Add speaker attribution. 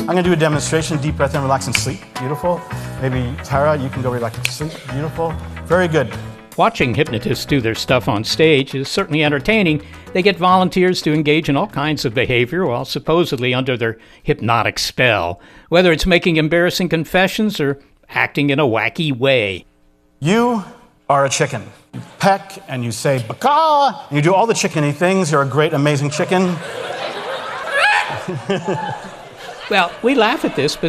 Speaker 1: I'm going to do a demonstration. Deep breath in, relax, and sleep. Beautiful. Maybe Tara, you can go relax and sleep. Beautiful. Very good.
Speaker 2: Watching hypnotists do their stuff on stage is certainly entertaining. They get volunteers to engage in all kinds of behavior while supposedly under their hypnotic spell, whether it's making embarrassing confessions or acting in a wacky way.
Speaker 1: You are a chicken. You peck and you say, "Baka!" And you do all the chickeny things. You're a great, amazing chicken.
Speaker 2: Well, we laugh at this, but